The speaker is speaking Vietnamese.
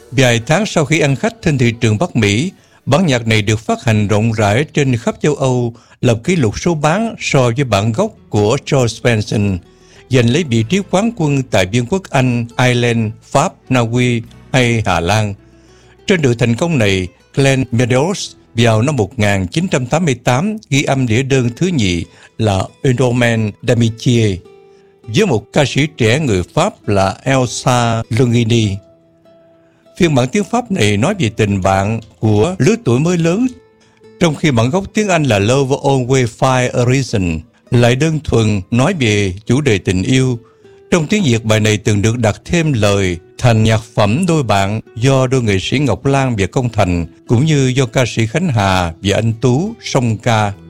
Vài tháng sau khi ăn khách trên thị trường Bắc Mỹ, bản nhạc này được phát hành rộng rãi trên khắp châu Âu, lập kỷ lục số bán so với bản gốc của George Benson, giành lấy vị trí quán quân tại Vương quốc Anh, Ireland, Pháp, Na Uy hay Hà Lan. Trên đường thành công này, Glenn Meadows vào năm 1988 ghi âm đĩa đơn thứ nhì là Un Domaine d'Amitié với một ca sĩ trẻ người Pháp là Elsa Longini. Phiên bản tiếng Pháp này nói về tình bạn của lứa tuổi mới lớn, trong khi bản gốc tiếng Anh là Love Always Find a Reason lại đơn thuần nói về chủ đề tình yêu. Trong tiếng Việt, bài này từng được đặt thêm lời thành nhạc phẩm đôi bạn do đôi nghệ sĩ Ngọc Lan và Công Thành, cũng như do ca sĩ Khánh Hà và anh Tú song ca.